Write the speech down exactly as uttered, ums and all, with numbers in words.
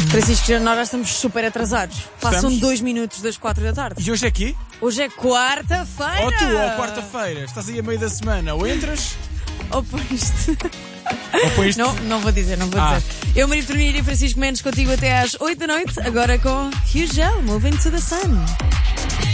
Francisco, nós já estamos super atrasados. Passam Estamos? dois minutos das quatro da tarde. E hoje é aqui? Hoje é quarta-feira. Ou tu, ou quarta-feira. Estás aí a meio da semana. Ou entras, Ou pões-te. ou pões-te. Não, não vou dizer, não vou Ah. dizer. Eu, Maria Tormir e Francisco Mendes contigo até às oito da noite, agora com Hugh Gel, Moving to the Sun.